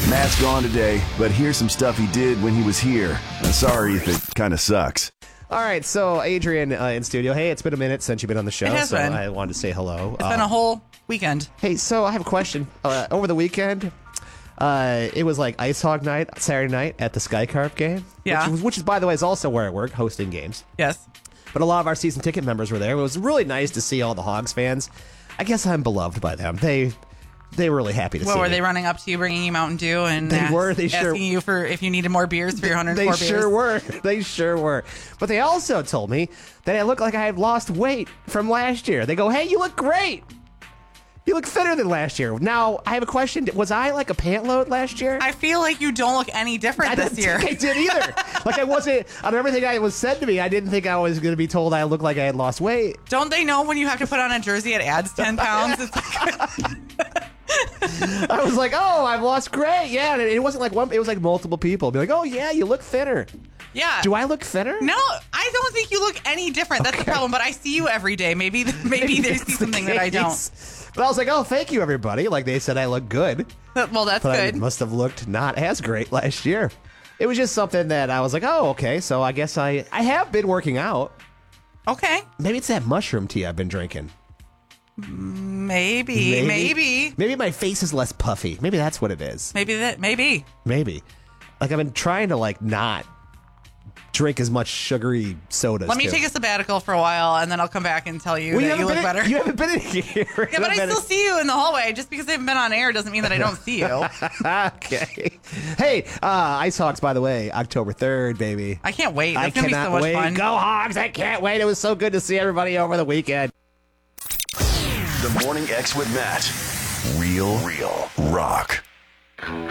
Matt's gone today, but here's some stuff he did when he was here. I'm sorry if it kind of sucks. All right, so Adrian in studio. Hey, it's been a minute since you've been on the show, It has so been. I wanted to say hello. It's been a whole weekend. Hey, so I have a question. Over the weekend, it was like Ice Hog night, Saturday night at the Skycarp game. Yeah. Which is, by the way, is also where I work, hosting games. Yes. But a lot of our season ticket members were there. It was really nice to see all the Hogs fans. I guess I'm beloved by them. They were really happy to see What, me. were they running up to you, bringing you Mountain Dew, and They were. They asking sure- you for if you needed more beers for your 104 They beers? sure were. They sure were. But they also told me that I look like I had lost weight from last year. They go, hey, you look great. You look thinner than last year. Now, I have a question. Was I like a pant load last year? I feel like you don't look any different I this didn't year. think I did either. Like I wasn't, on everything that was said to me, I didn't think I was going to be told I looked like I had lost weight. Don't they know when you have to put on a jersey it adds 10 pounds? It's like, I was like, oh, I've lost great. Yeah, and it wasn't like one, it was like multiple people. Be like, oh, yeah, you look thinner. yeah. Do I look thinner? No, I don't think you look any different. That's the problem. But I see you every day. Maybe they see something that I don't. But I was like, oh, thank you, everybody. Like they said I look good. Well, that's But I good. must have looked not as great last year. It was just something that I was like, oh, okay. So I guess I have been working out. Okay. Maybe it's that mushroom tea I've been drinking. Maybe. Maybe my face is less puffy. Maybe that's what it is. Maybe. Maybe. Like I've been trying to like not drink as much sugary sodas. Let me too. take a sabbatical for a while, and then I'll come back and tell you Well, that you look been better. You haven't been in here. Yeah, but I still see you in the hallway. Just because I haven't been on air doesn't mean that I don't see you. Okay. Hey, Ice Hogs, by the way, October 3rd, baby. I can't wait. I That's going to be cannot so much wait. fun. Go Hogs! I can't wait. It was so good to see everybody over the weekend. The Morning X with Matt. Real rock.